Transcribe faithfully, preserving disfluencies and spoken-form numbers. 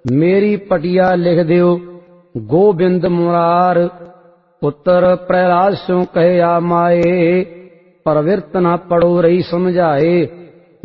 मेरी पटिया लिख दियो गोबिंद मुरार। पुत्र प्रहलाद स्यों कहे आ माए, प्रवृत्त न पड़ो रही समझाए।